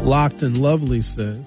Locked and Lovely says,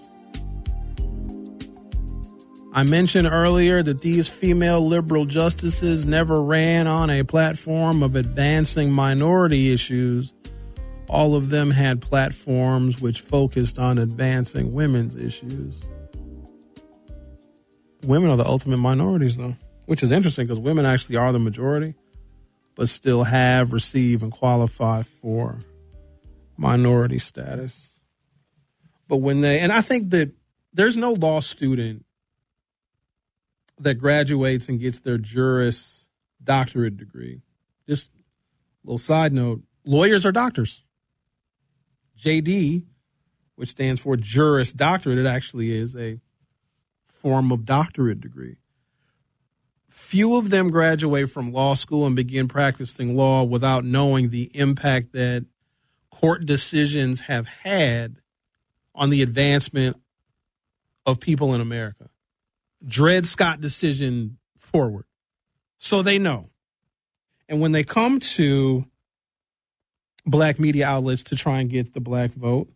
I mentioned earlier that these female liberal justices never ran on a platform of advancing minority issues. All of them had platforms which focused on advancing women's issues. Women are the ultimate minorities, though, which is interesting because women actually are the majority, but still have, receive, and qualify for minority status. But when they, and I think that there's no law student that graduates and gets their Juris Doctorate degree. Just a little side note, lawyers are doctors. JD, which stands for Juris Doctorate, it actually is a form of doctorate degree. Few of them graduate from law school and begin practicing law without knowing the impact that court decisions have had on the advancement of people in America. Dred Scott decision forward. So they know. And when they come to black media outlets to try and get the black vote,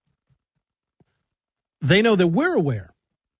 they know that we're aware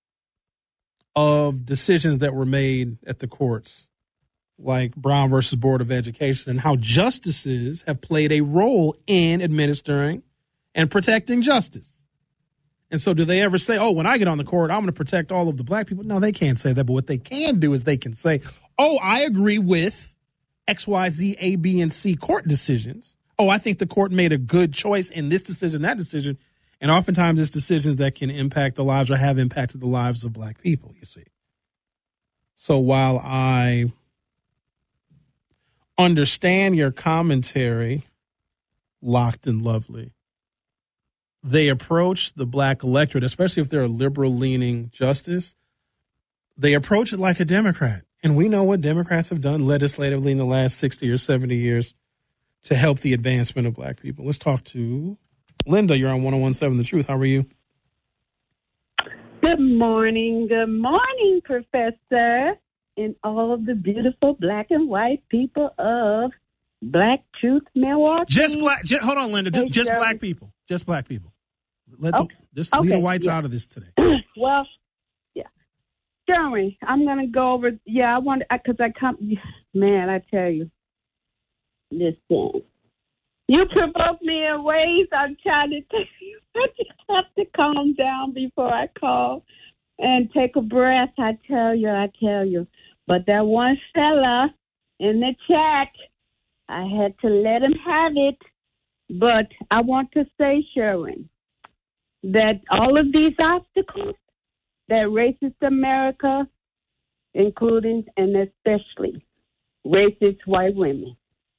of decisions that were made at the courts, like Brown versus Board of Education, and how justices have played a role in administering and protecting justice. And so do they ever say, oh, when I get on the court, I'm going to protect all of the black people? No, they can't say that. But what they can do is they can say, oh, I agree with X, Y, Z, A, B, and C court decisions. Oh, I think the court made a good choice in this decision, that decision. And oftentimes it's decisions that can impact the lives or have impacted the lives of black people, you see. So while I understand your commentary, Locked and Lovely, they approach the black electorate, especially if they're a liberal-leaning justice, they approach it like a Democrat. And we know what Democrats have done legislatively in the last 60 or 70 years to help the advancement of black people. Let's talk to Linda. You're on 101.7 The Truth. How are you? Good morning, Professor, and all of the beautiful black and white people of Black Truth, Milwaukee. Hold on, Linda. Just black people. Just black people. Leave the whites out of this today. Well, yeah. Jeremy, I'm going to go over. Yeah, I want because I tell you, listen. You provoke me in ways I'm trying to tell you. I just have to calm down before I call and take a breath. I tell you. But that one fella in the chat, I had to let him have it. But I want to say, Sherwin, that all of these obstacles that racist America, including and especially racist white women,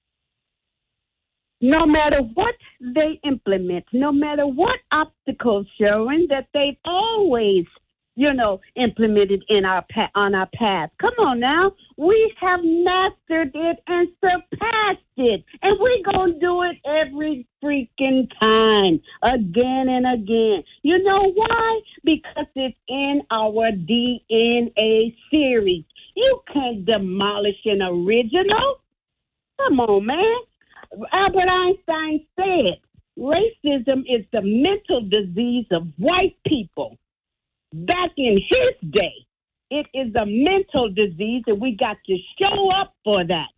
no matter what they implement, no matter what obstacles, Sherwin, that they've always, implemented on our path. Come on now. We have mastered it and surpassed it. And we're going to do it every freaking time, again and again. You know why? Because it's in our DNA series. You can't demolish an original. Come on, man. Albert Einstein said, racism is the mental disease of white people. Back in his day, it is a mental disease, and we got to show up for that.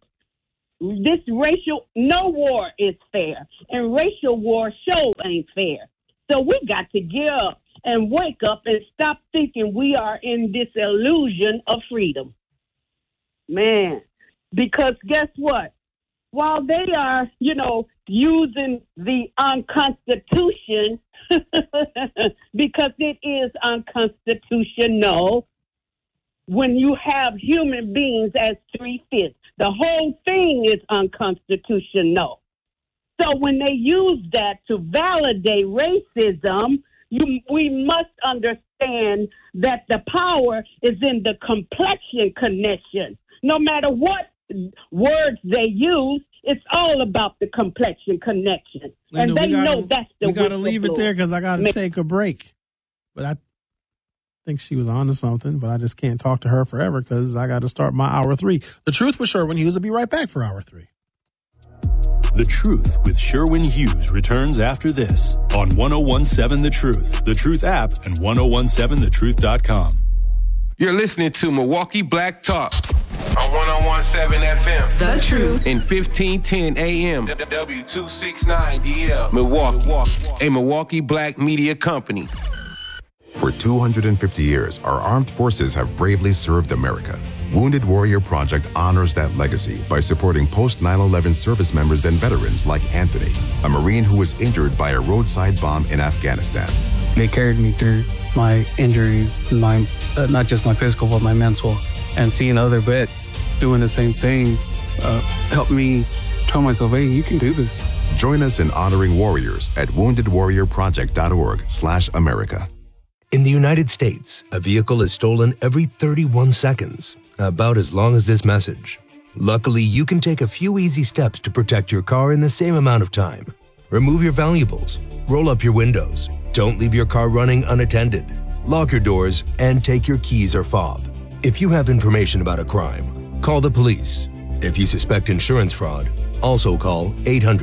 No war is fair, and racial war sure ain't fair. So we got to get up and wake up and stop thinking we are in this illusion of freedom. Man, because guess what? While they are, using the unconstitution, because it is unconstitutional, when you have human beings as 3/5, the whole thing is unconstitutional. So when they use that to validate racism, we must understand that the power is in the complexion connection. No matter what words they use, it's all about the complexion connection. Linda, and they know that's the we got to leave it there because I got to take a break. But I think she was on to something, but I just can't talk to her forever because I got to start my hour 3. The Truth with Sherwin Hughes will be right back for hour 3. The Truth with Sherwin Hughes returns after this on 1017 The Truth, The Truth app, and 1017thetruth.com. You're listening to Milwaukee Black Talk on 1017 FM. The Truth. In 1510 AM. W269DL. Milwaukee. A Milwaukee Black media company. For 250 years, our armed forces have bravely served America. Wounded Warrior Project honors that legacy by supporting post-9/11 service members and veterans like Anthony, a Marine who was injured by a roadside bomb in Afghanistan. They carried me through my injuries, my not just my physical, but my mental. And seeing other vets doing the same thing helped me tell myself, hey, you can do this. Join us in honoring warriors at woundedwarriorproject.org/America. In the United States, a vehicle is stolen every 31 seconds, about as long as this message. Luckily, you can take a few easy steps to protect your car in the same amount of time. Remove your valuables, roll up your windows, don't leave your car running unattended, lock your doors, and take your keys or fob. If you have information about a crime, call the police. If you suspect insurance fraud, also call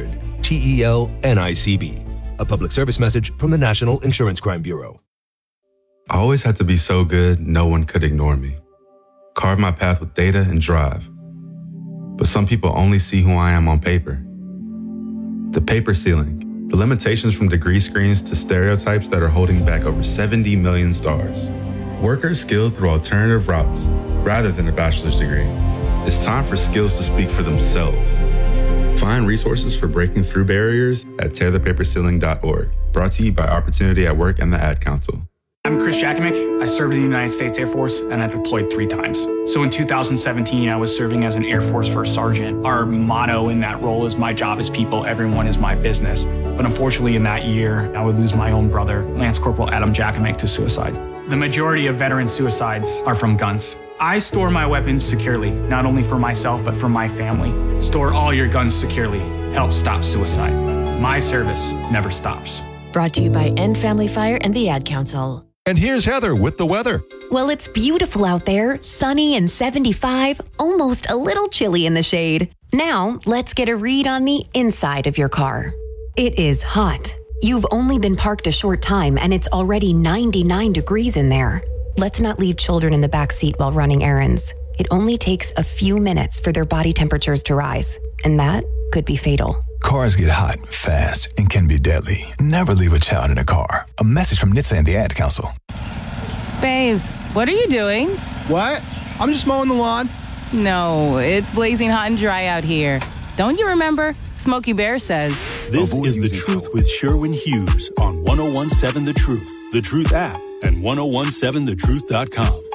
800-TEL-NICB. A public service message from the National Insurance Crime Bureau. I always had to be so good, no one could ignore me. Carve my path with data and drive. But some people only see who I am on paper. The paper ceiling, the limitations from degree screens to stereotypes that are holding back over 70 million stars. Workers skilled through alternative routes rather than a bachelor's degree. It's time for skills to speak for themselves. Find resources for breaking through barriers at tearthepaperceiling.org. Brought to you by Opportunity at Work and the Ad Council. I'm Chris Jakimick. I served in the United States Air Force and I deployed 3 times. So in 2017, I was serving as an Air Force First Sergeant. Our motto in that role is my job is people, everyone is my business. But unfortunately in that year, I would lose my own brother, Lance Corporal Adam Jakimick, to suicide. The majority of veteran suicides are from guns. I store my weapons securely, not only for myself, but for my family. Store all your guns securely. Help stop suicide. My service never stops. Brought to you by End Family Fire and the Ad Council. And here's Heather with the weather. Well, it's beautiful out there, sunny and 75, almost a little chilly in the shade. Now, let's get a read on the inside of your car. It is hot. You've only been parked a short time and it's already 99 degrees in there. Let's not leave children in the back seat while running errands. It only takes a few minutes for their body temperatures to rise, and that could be fatal. Cars get hot fast and can be deadly. Never leave a child in a car. A message from NHTSA and the Ad Council. Babes, what are you doing? What? I'm just mowing the lawn. No, it's blazing hot and dry out here. Don't you remember? Smokey Bear says. This is The Truth with Sherwin Hughes on 1017 The Truth, The Truth app, and 1017thetruth.com.